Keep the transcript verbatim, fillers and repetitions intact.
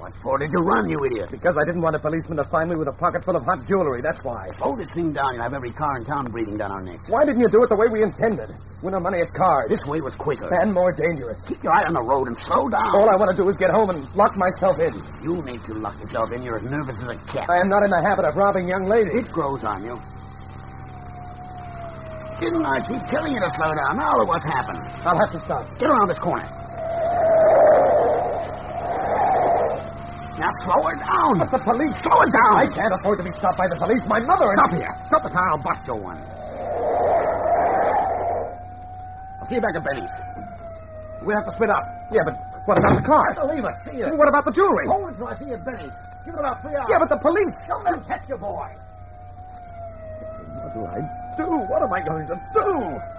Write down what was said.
What for did you run, you idiot? Because I didn't want a policeman to find me with a pocket full of hot jewelry, that's why. Slow this thing down. You'll have every car in town breathing down our necks. Why didn't you do it the way we intended? Win our money at cards. This way was quicker. And more dangerous. Keep your eye on the road and slow down. All I want to do is get home and lock myself in. You need to lock yourself in. You're as nervous as a cat. I am not in the habit of robbing young ladies. It grows on you. Didn't I keep telling you to slow down? Now look what's happened. I'll have to stop. Get around this corner. Now slow her down. But the police... Slow her down. I can't afford to be stopped by the police. My mother... Stop here. Stop the car. I'll bust you one. I'll see you back at Benny's. We'll have to split up. Yeah, but what about the car? I'll leave it. See you. What about the jewelry? Hold until I see you at Benny's. Give it about three hours. Yeah, but the police... Don't let them catch you, boy. What do I do? What am I going to do?